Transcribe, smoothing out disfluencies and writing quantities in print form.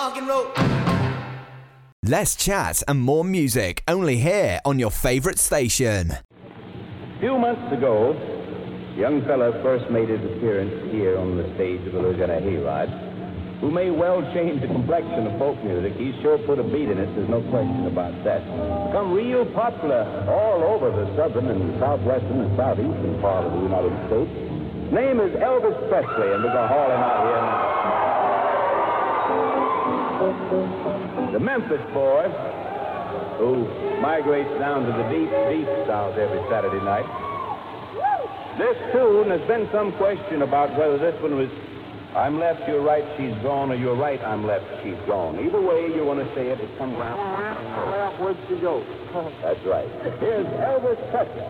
Less chat and more music, only here on your favourite station. A few months ago, a young fellow first made his appearance here on the stage of the Louisiana Hayride, who may well change the complexion of folk music. He's sure put a beat in it, there's no question about that. Become real popular all over the southern and southwestern and southeastern part of the United States. His name is Elvis Presley, and we're going to haul him out here now. The Memphis boy, who migrates down to the deep, deep south every Saturday night. This tune, there's been some question about whether this one was I'm left, you're right, she's gone, or you're right, I'm left, she's gone. Either way you want to say it, it comes out. Well, where'd she go? That's right. Here's Elvis Presley.